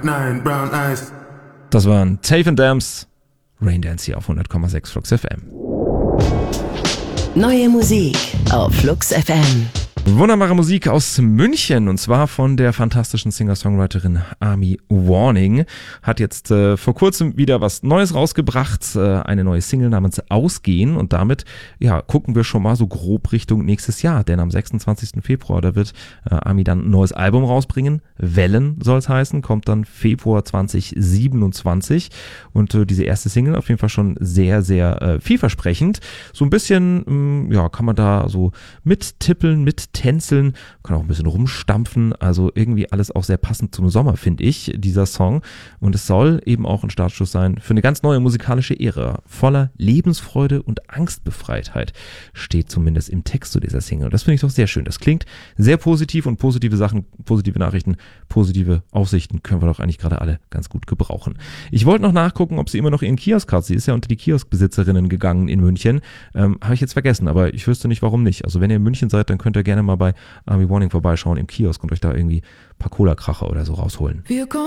brown eyes. Das waren Taven Dams, Raindance hier auf 100,6 Flux FM. Neue Musik auf Flux FM. Wunderbare Musik aus München, und zwar von der fantastischen Singer-Songwriterin Army Warning. Hat jetzt vor kurzem wieder was Neues rausgebracht, eine neue Single namens Ausgehen, und damit gucken wir schon mal so grob Richtung nächstes Jahr, denn am 26. Februar, da wird Army dann ein neues Album rausbringen. Wellen soll es heißen, kommt dann Februar 2027, und diese erste Single auf jeden Fall schon sehr, sehr vielversprechend. So ein bisschen, kann man da so mittänzeln, kann auch ein bisschen rumstampfen, also irgendwie alles auch sehr passend zum Sommer, finde ich, dieser Song. Und es soll eben auch ein Startschuss sein für eine ganz neue musikalische Ära. Voller Lebensfreude und Angstbefreitheit steht zumindest im Text zu dieser Single. Und das finde ich doch sehr schön. Das klingt sehr positiv, und positive Sachen, positive Nachrichten, positive Aussichten können wir doch eigentlich gerade alle ganz gut gebrauchen. Ich wollte noch nachgucken, ob sie immer noch ihren Kiosk hat. Sie ist ja unter die Kioskbesitzerinnen gegangen in München. Habe ich jetzt vergessen, aber ich wüsste nicht, warum nicht. Also wenn ihr in München seid, dann könnt ihr gerne mal bei Army Warning vorbeischauen im Kiosk und euch da irgendwie ein paar Cola-Kracher oder so rausholen.